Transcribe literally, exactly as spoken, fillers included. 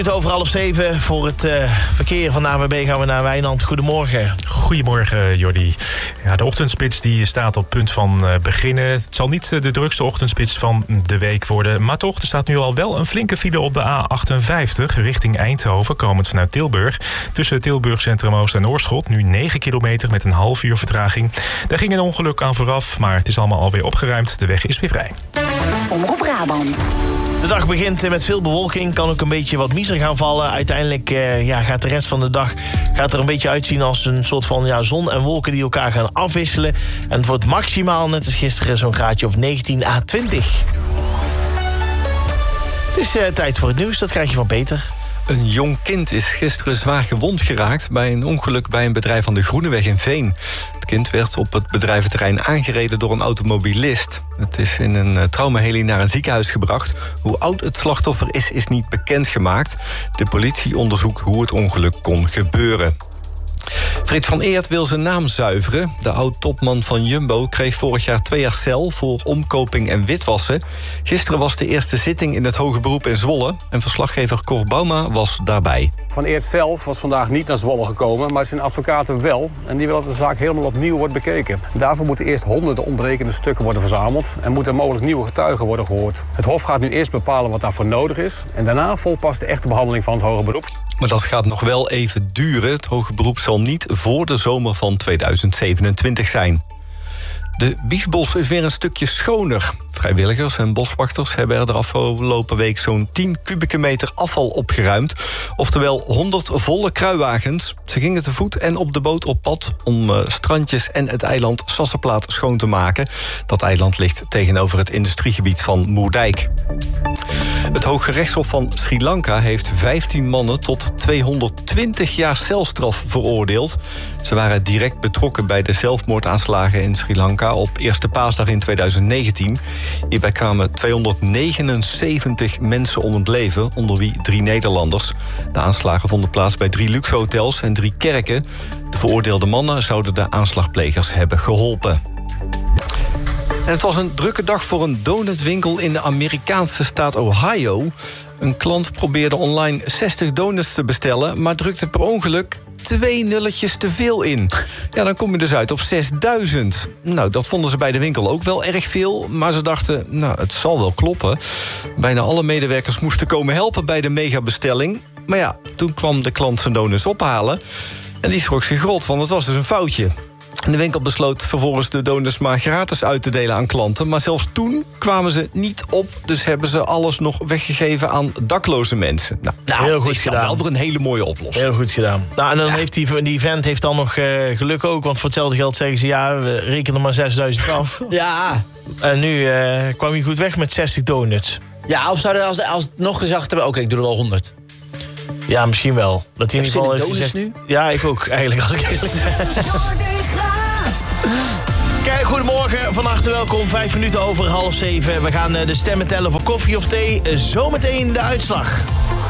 Over half zeven voor het uh, verkeer van de A N W B gaan we naar Wijnand. Goedemorgen. Goedemorgen, Jordi. Ja, de ochtendspits die staat op punt van uh, beginnen. Het zal niet de drukste ochtendspits van de week worden. Maar toch, er staat nu al wel een flinke file op de A achtenvijftig... richting Eindhoven, komend vanuit Tilburg. Tussen Tilburg Centrum Oost en Oorschot. Nu negen kilometer met een half uur vertraging. Daar ging een ongeluk aan vooraf, maar het is allemaal alweer opgeruimd. De weg is weer vrij. Omroep Brabant. De dag begint met veel bewolking, kan ook een beetje wat miezer gaan vallen. Uiteindelijk uh, ja, gaat de rest van de dag gaat er een beetje uitzien als een soort van ja, zon en wolken die elkaar gaan afwisselen. En het wordt maximaal, net als gisteren, zo'n graadje of negentien à twintig. Het is uh, tijd voor het nieuws, dat krijg je van Peter. Een jong kind is gisteren zwaar gewond geraakt bij een ongeluk bij een bedrijf aan de Groeneweg in Veen. Het kind werd op het bedrijventerrein aangereden door een automobilist. Het is in een traumaheli naar een ziekenhuis gebracht. Hoe oud het slachtoffer is, is niet bekendgemaakt. De politie onderzoekt hoe het ongeluk kon gebeuren. Frit van Eert wil zijn naam zuiveren. De oud-topman van Jumbo kreeg vorig jaar twee jaar cel voor omkoping en witwassen. Gisteren was de eerste zitting in het hoger beroep in Zwolle. En verslaggever Cor Bouma was daarbij. Van Eert zelf was vandaag niet naar Zwolle gekomen, maar zijn advocaten wel. En die willen dat de zaak helemaal opnieuw wordt bekeken. Daarvoor moeten eerst honderden ontbrekende stukken worden verzameld en moeten mogelijk nieuwe getuigen worden gehoord. Het Hof gaat nu eerst bepalen wat daarvoor nodig is en daarna volgt pas de echte behandeling van het hoger beroep. Maar dat gaat nog wel even duren. Het hoger beroep zal niet voor de zomer van tweeduizend zevenentwintig zijn. De Biesbos is weer een stukje schoner. Vrijwilligers en boswachters hebben er de afgelopen week zo'n tien kubieke meter afval opgeruimd. Oftewel honderd volle kruiwagens. Ze gingen te voet en op de boot op pad om uh, strandjes en het eiland Sassenplaat schoon te maken. Dat eiland ligt tegenover het industriegebied van Moerdijk. Het Hooggerechtshof van Sri Lanka heeft vijftien mannen tot tweehonderdtwintig jaar celstraf veroordeeld. Ze waren direct betrokken bij de zelfmoordaanslagen in Sri Lanka op Eerste Paasdag in tweeduizend negentien. Hierbij kwamen tweehonderdnegenenzeventig mensen om het leven, onder wie drie Nederlanders. De aanslagen vonden plaats bij drie luxe hotels en drie kerken. De veroordeelde mannen zouden de aanslagplegers hebben geholpen. En het was een drukke dag voor een donutwinkel in de Amerikaanse staat Ohio. Een klant probeerde online zestig donuts te bestellen, maar drukte per ongeluk twee nulletjes te veel in. Ja, dan kom je dus uit op zesduizend. Nou, dat vonden ze bij de winkel ook wel erg veel, maar ze dachten, nou, het zal wel kloppen. Bijna alle medewerkers moesten komen helpen bij de megabestelling. Maar ja, toen kwam de klant zijn donuts ophalen en die schrok zich rot, want het was dus een foutje. En de winkel besloot vervolgens de donuts maar gratis uit te delen aan klanten. Maar zelfs toen kwamen ze niet op. Dus hebben ze alles nog weggegeven aan dakloze mensen. Nou, nou heel goed is gedaan. wel weer een hele mooie oplossing. Heel goed gedaan. Nou, en dan ja. heeft die, die vent heeft dan nog uh, geluk ook. Want voor hetzelfde geld zeggen ze, ja, we rekenen maar zesduizend af. Ja. En nu uh, kwam hij goed weg met zestig donuts. Ja, of zouden als, als het nog gezegd hebben, oké, okay, ik doe er wel honderd. Ja, misschien wel. Dat hij in ieder geval heeft donuts gezegd, nu? Ja, ik ook, eigenlijk, als ik eerlijk ben. Kijk, goedemorgen, van harte welkom. Vijf minuten over half zeven. We gaan de stemmen tellen voor koffie of thee. Zometeen de uitslag.